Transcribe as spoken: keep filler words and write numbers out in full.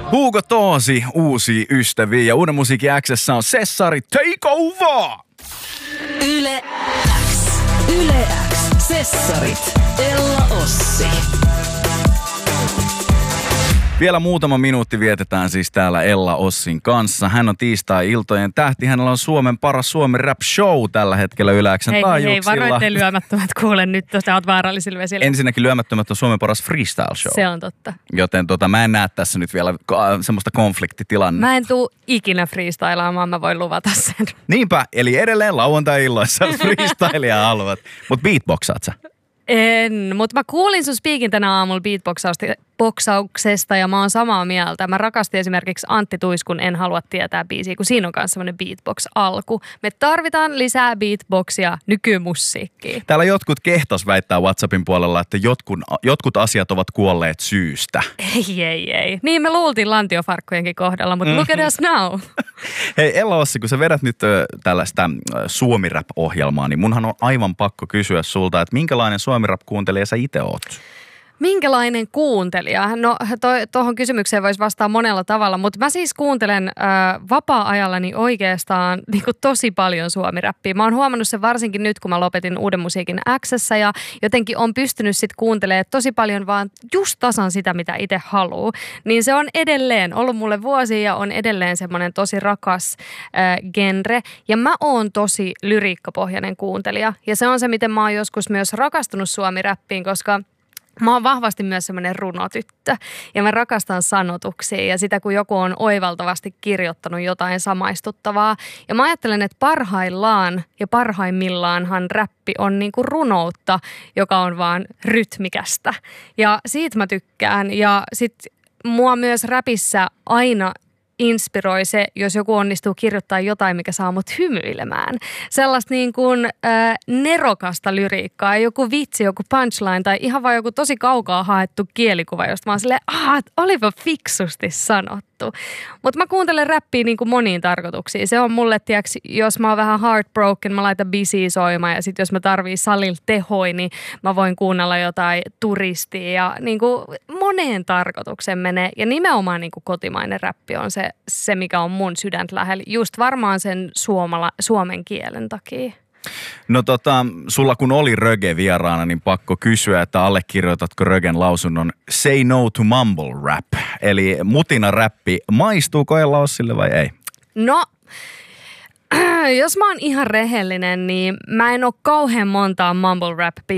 Hugo Toosi, uusia ystäviä ja uuden musiikin X:ssä on Sessari Take Over! Yle X. Yle X. Sessarit. Ella Ossi. Vielä muutama minuutti vietetään siis täällä Ella Ossin kanssa. Hän on tiistai-iltojen tähti. Hänellä on Suomen paras Suomen rap show tällä hetkellä Yle X:n hei, taajuuksilla. Hei, varoitte lyömättömät, kuule nyt, sä oot vaarallisilla vesillä. Ensinnäkin lyömättömät on Suomen paras freestyle show. Se on totta. Joten tota, mä en näe tässä nyt vielä semmoista konfliktitilannetta. Mä en tuu ikinä freestylaamaan, mä voin luvata sen. Niinpä, eli edelleen lauantai-illoissa freestylia haluat. Mut beatboxaat sä? En, mutta mä kuulin sun speakin tänä aamulla beatboxauksesta ja mä oon samaa mieltä. Mä rakastin esimerkiksi Antti Tuiskun En halua tietää biisiä, kun siinä on myös semmoinen beatbox-alku. Me tarvitaan lisää beatboxia nykymusiikkiin. Täällä jotkut kehtos väittää WhatsAppin puolella, että jotkut, jotkut asiat ovat kuolleet syystä. Ei, ei, ei. Niin me luultiin lantiofarkkujenkin kohdalla, mutta look at us now. Hei Ella Ossi, kun sä vedät nyt ö, tällaista ö, Suomi-rap-ohjelmaa, niin munhan on aivan pakko kysyä sulta, että minkälainen Suomi-rap-kuuntelija sä itse oot? Minkälainen kuuntelija? No tuohon kysymykseen voisi vastaa monella tavalla, mutta mä siis kuuntelen äh, vapaa-ajallani oikeastaan niin kuin tosi paljon suomi-räppiä. Mä oon huomannut sen varsinkin nyt, kun mä lopetin uuden musiikin X:ssä ja jotenkin on pystynyt sit kuuntelemaan tosi paljon vaan just tasan sitä, mitä itse haluaa. Niin se on edelleen ollut mulle vuosia ja on edelleen semmoinen tosi rakas äh, genre. Ja mä oon tosi lyriikkapohjainen kuuntelija ja se on se, miten mä oon joskus myös rakastunut suomi-räppiin, koska mä oon vahvasti myös semmoinen runotyttö ja mä rakastan sanotuksia ja sitä, kun joku on oivaltavasti kirjoittanut jotain samaistuttavaa. Ja mä ajattelen, että parhaillaan ja parhaimmillaanhan räppi on niinku runoutta, joka on vaan rytmikästä. Ja siitä mä tykkään ja sit mua myös räpissä aina inspiroi se, jos joku onnistuu kirjoittamaan jotain, mikä saa mut hymyilemään. Sellaista niin kuin äh, nerokasta lyriikkaa, joku vitsi, joku punchline tai ihan vaan joku tosi kaukaa haettu kielikuva, josta mä oon silleen, ah, olipa fiksusti sanottu. Mutta mä kuuntelen räppiä niin kuin moniin tarkoituksiin. Se on mulle, tiiäks, jos mä oon vähän heartbroken, mä laitan bisiä soimaan ja sit jos mä tarvii salilla tehoja, niin mä voin kuunnella jotain turistia ja niin kuin moneen tarkoitukseen menee. Ja nimenomaan niin kuin kotimainen räppi on se, se, mikä on mun sydäntä lähellä. Just varmaan sen suomala, suomen kielen takia. No tota, sulla kun oli Röge vieraana, niin pakko kysyä, että allekirjoitatko Rögen lausunnon Say no to mumble rap, eli mutina räppi. Maistuuko Ella Ossille vai ei? No, jos mä oon ihan rehellinen, niin mä en oo kauhean montaa mumble rap